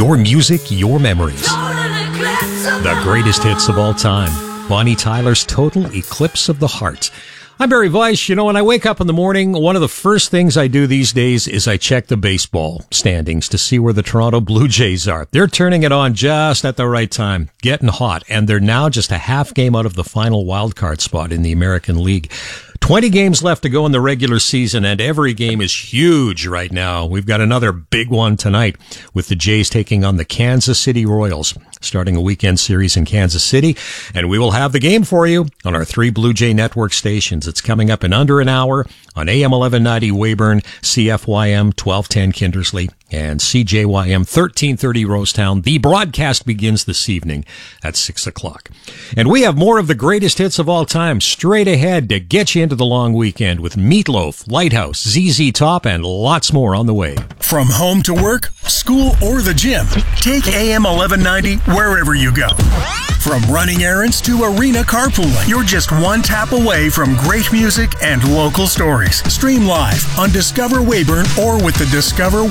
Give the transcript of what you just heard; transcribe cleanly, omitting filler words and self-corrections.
Your music, your memories. The greatest hits of all time. Bonnie Tyler's Total Eclipse of the Heart. I'm Barry Weiss. You know, when I wake up in the morning, one of the first things I do these days is I check the baseball standings to see where the Toronto Blue Jays are. They're turning it on just at the right time, getting hot, and they're now just a half game out of the final wildcard spot in the American League. 20 games left to go in the regular season, and every game is huge right now. We've got another big one tonight with the Jays taking on the Kansas City Royals, starting a weekend series in Kansas City, and we will have the game for you on our 3 Blue Jay Network stations. It's coming up in under an hour on AM 1190 Weyburn, CFYM 1210 Kindersley, and CJYM 1330 Rosetown. The broadcast begins this evening at 6 o'clock. And we have more of the greatest hits of all time straight ahead to get you into the long weekend with Meatloaf, Lighthouse, ZZ Top, and lots more on the way. From home to work, school, or the gym, take AM 1190 wherever you go. From running errands to arena carpooling, you're just one tap away from great music and local stories. Stream live on Discover Weyburn or with the Discover